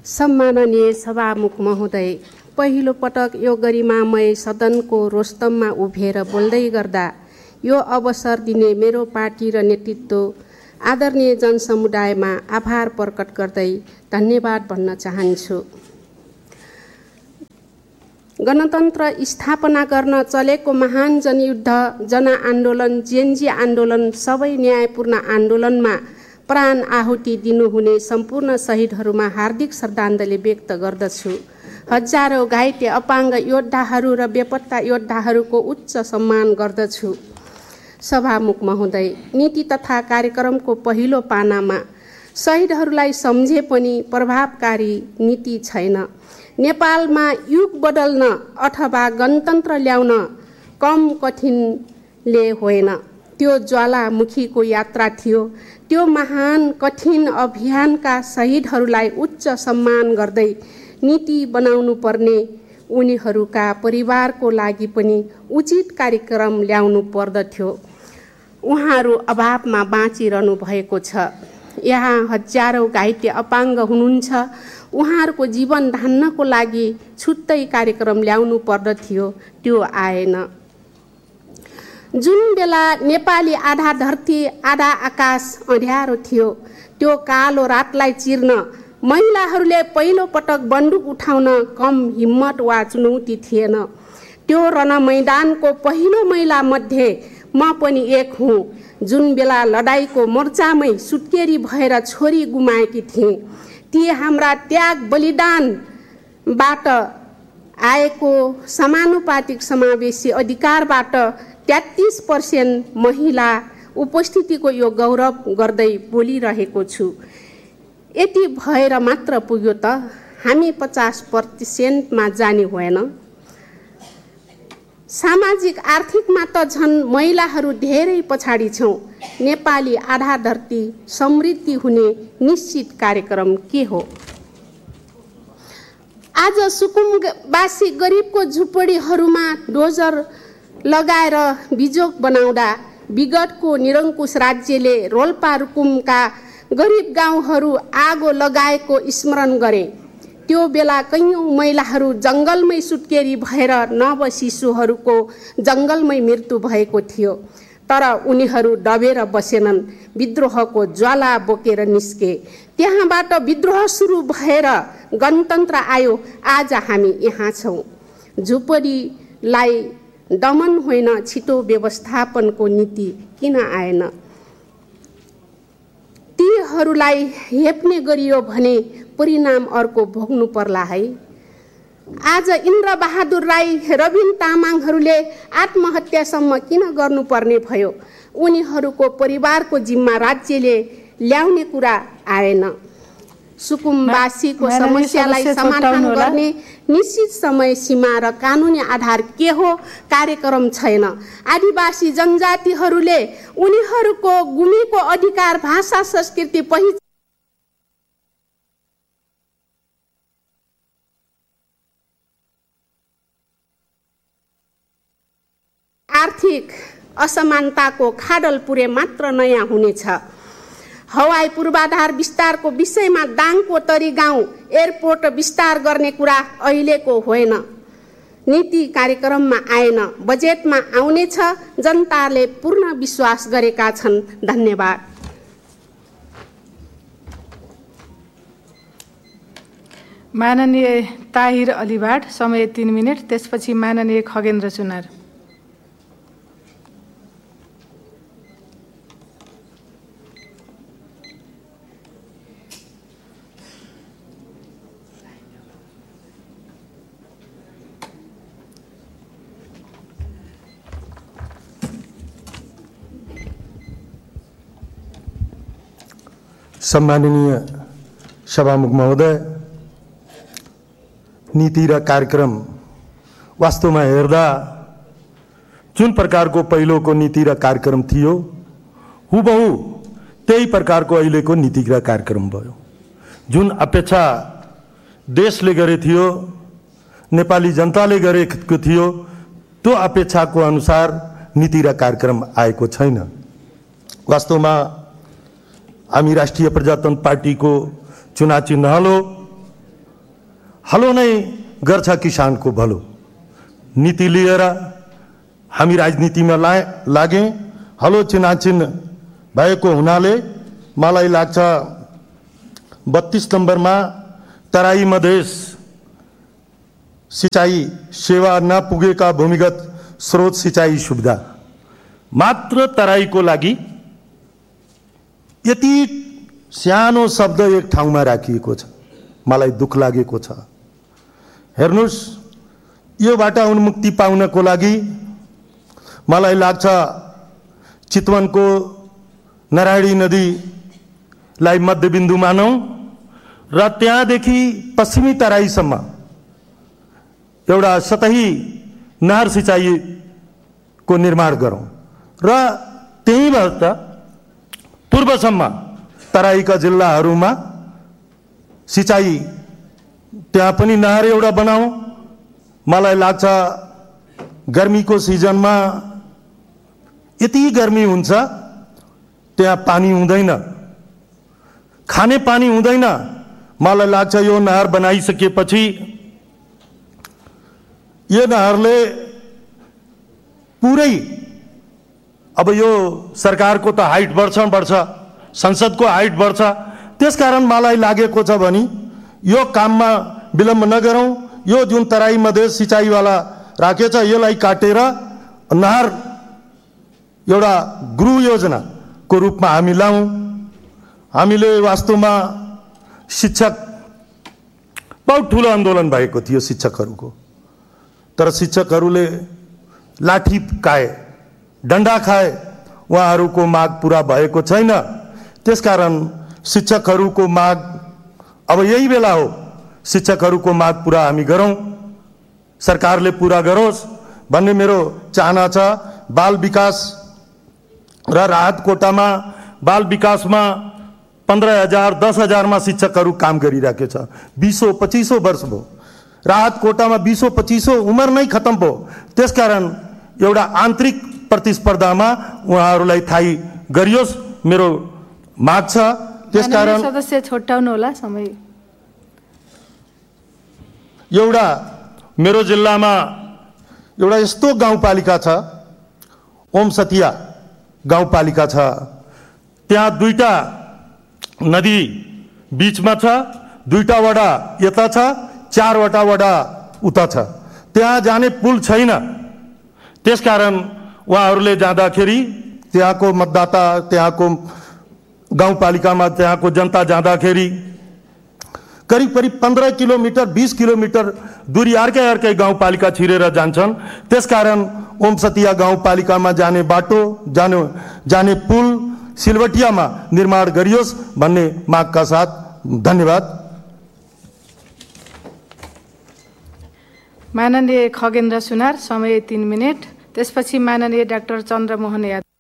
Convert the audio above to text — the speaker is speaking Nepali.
सम्माननीय सभामुख महोदय, पहिलो पटक यो गरिमामय सदनको रोस्तममा उभिएर बोल्दै गर्दा यो अवसर दिने मेरो पार्टी र नेतृत्व आदरणीय जनसमुदायमा आभार प्रकट गर्दै धन्यवाद भन्न चाहन्छु। गणतन्त्र स्थापना गर्न चलेको महान जनयुद्ध, जनआन्दोलन, जेएनजी आन्दोलन, सबै न्यायपूर्ण आन्दोलनमा प्राण आहुति दिनुहुने सम्पूर्ण शहीदहरूमा हार्दिक श्रद्धाञ्जली व्यक्त गर्दछु। हजारौं घाइते अपाङ्ग योद्धाहरू र बेपत्ता योद्धाहरूको उच्च सम्मान गर्दछु। सभामुख महोदय, नीति तथा कार्यक्रमको पहिलो पानामा शहीदहरूलाई सम्झे पनि प्रभावकारी नीति छैन। नेपालमा युग बदल्न अथवा गणतन्त्र ल्याउन कम कठिनले होइन, त्यो ज्वालामुखीको यात्रा थियो। त्यो महान कठिन अभियानका शहीदहरूलाई उच्च सम्मान गर्दै नीति बनाउनु पर्ने, उनीहरूका परिवारको लागि पनि उचित कार्यक्रम ल्याउनु पर्दथ्यो। उहाँहरू अभावमा बाँचिरहनु भएको छ। यहाँ हजारौं घाइते अपाङ्ग हुनुहुन्छ। उहाँहरूको जीवन धान्नको लागि छुट्टै कार्यक्रम ल्याउनु पर्दथ्यो, त्यो आएन। जुन बेला नेपाली आधा धरती आधा आकाश अँध्यारो थियो, त्यो कालो रातलाई चिर्न महिलाहरूले पहिलो पटक बन्दुक उठाउन कम हिम्मत वा चुनौती थिएन। त्यो रणमैदानको पहिलो महिला मध्ये म पनि एक हुँ, जुन बेला लडाईँको मोर्चामै सुत्केरी भएर छोरी गुमाएकी थिएँ। ती हाम्रा त्याग बलिदानबाट आएको समानुपातिक समावेशी अधिकारबाट 33% महिला उपस्थितिको यो गौरव गर्दै बोलिरहेको छु। यति भएर मात्र पुग्यो त? हामी 50%मा जाने भएन? सामाजिक आर्थिकमा त झन् महिलाहरू धेरै पछाडि छौँ। नेपाली आधा धरती समृद्धि हुने निश्चित कार्यक्रम के हो? आज सुकुमवासी गरिबको झुपडीहरूमा डोजर लगाएर बिजोग बनाउँदा विगतको निरङ्कुश राज्यले रोल्पा रुकुमका गरिब गाउँहरू आगो लगाएको स्मरण गरे। त्यो बेला कैयौं महिलाहरू जङ्गलमै सुत्केरी भएर नव शिशुहरूको जङ्गलमै मृत्यु भएको थियो। तर उनीहरू दबेर बसेनन्, विद्रोहको ज्वाला बोकेर निस्के। त्यहाँबाट विद्रोह सुरु भएर गणतन्त्र आयो। आज हामी यहाँ छौँ। झुपडीलाई दमन होइन, छिटो व्यवस्थापनको नीति किन आएन? तीहरूलाई हेप्ने गरियो भने परिणाम अर्को भोग्नु पर्ला है। आज इन्द्र बहादुर राई, रबिन तामाङहरूले आत्महत्यासम्म किन गर्नुपर्ने भयो? उनीहरूको परिवारको जिम्मा राज्यले ल्याउने कुरा आएन। सुकुमवासीको समस्यालाई समाधान गर्ने निश्चित समय सीमा र कानुनी आधार के हो? कार्यक्रम छैन। आदिवासी जनजातिहरूले उनीहरूको गुमेको अधिकार, भाषा, संस्कृति, पहिचान, आर्थिक असमानताको खाडल पुरे मात्र नयाँ हुनेछ। हवाई पूर्वाधार विस्तारको विषयमा दाङको तरी गाउँ एयरपोर्ट विस्तार गर्ने कुरा अहिलेको होइन, नीति कार्यक्रममा आएन, बजेटमा आउनेछ। जनताले पूर्ण विश्वास गरेका छन्। धन्यवाद। माननीय ताहिर अलिवाड, समय 3 मिनट। त्यसपछि माननीय खगेन्द्र सुनार। सम्माननीय सभामुख महोदय, नीति र कार्यक्रम वास्तवमा हेर्दा जुन प्रकारको पहिलोको नीति र कार्यक्रम थियो, हुबहु त्यही प्रकारको अहिलेको नीति र कार्यक्रम भयो। जुन अपेक्षा देशले गरे थियो, नेपाली जनताले गरेको थियो, त्यो अपेक्षाको अनुसार नीति र कार्यक्रम आएको छैन। वास्तवमा हामी राष्ट्रिय प्रजातन्त्र पार्टीको चुनाव चिन्ह हो हलो नै गर्छ किसानको भलो नीति लिएर हामी राजनीतिमा लागे। हलो चिनाचिन भएको हुनाले मलाई लाग्छ 32 नम्बरमा तराई मधेस सिंचाई सेवा नपुगेका भूमिगत स्रोत सिंचाई सुविधा मात्र तराईको लागि यति सानो शब्द एक ठाउँमा राखिएको छ। मलाई दुःख लागेको छ। हेर्नुस्, योबाट उन्मुक्ति पाउनको लागि मलाई लाग्छ चितवनको नारायणी नदीलाई मध्यबिन्दु मानौं र त्यहाँदेखि पश्चिमी तराईसम्म एउटा सतही नहर सिंचाईको निर्माण गरौं र त्यहीबाट पूर्वसम्म तराईका जिल्लाहरूमा सिंचाई त्यहाँ पनि नहर एउटा बनाऊ। मलाई लाग्छ गर्मीको सिजनमा यति गर्मी हुन्छ त्यहाँ पानी हुँदैन, खाने पानी हुँदैन। मलाई लाग्छ यो नहर बनाइसकेपछि यो नहरले पुरै अब यो सरकारको त हाइट बढ्छ, संसदको हाइट बढ्छ। त्यसकारण मलाई लागेको छ भने यो काममा विलम्ब नगरौं। यो जुन तराई मधेस सिंचाईवाला राखेछ यसलाई काटेर नहर एउटा गृह योजनाको रूपमा हामी लाउँ। हामीले वास्तवमा शिक्षक बहुत ठुलो आन्दोलन भएको थियो शिक्षकहरूको, तर शिक्षकहरूले लाठी खाए, डन्डा खाए, उहाँहरूको माग पूरा भएको छैन। त्यसकारण शिक्षकहरूको माग अब यही बेला हो, शिक्षकहरूको माग पूरा हामी गरौं, सरकारले पूरा गरोस् भन्ने मेरो चाहना छ। बाल विकास र राहत कोटामा बाल विकासमा 15,000 10,000 शिक्षकहरू काम गरिरहेको छ। 20-25 वर्ष भयो। राहत कोटामा 20-25 उमेर नै खत्म भयो। त्यसकारण एउटा आन्तरिक प्रतिस्पर्धामा उहाँहरूलाई थाही गरियोस् मेरो माग छ। त्यसकारण सदस्य छोटाउनु होला समय। एउटा मेरो जिल्लामा एउटा यस्तो गाउँपालिका छ, ओमसतिया गाउँपालिका छ। त्यहाँ 2टा नदी बीचमा छ, 2टा वडा यता छ, 4वटा वडा उता छ। त्यहाँ जाने पुल छैन। त्यसकारण उहाँहरूले जाँदाखेरि त्यहाँको मतदाता, त्यहाँको गाउँपालिकामा त्यहाँको जनता जाँदाखेरि करिब 15 किलोमिटर 20 किलोमिटर दूरी अर्कै गाउँपालिका छिरेर जान्छन्। त्यसकारण ओमसतिया गाउँपालिकामा जाने बाटो, जाने पुल सिलवटियामा निर्माण गरियोस् भन्ने मागका साथ धन्यवाद। माननीय खगेन्द्र सुनार, समय 3 मिनेट। त्यसपछि माननीय डाक्टर चन्द्रमोहन यादव।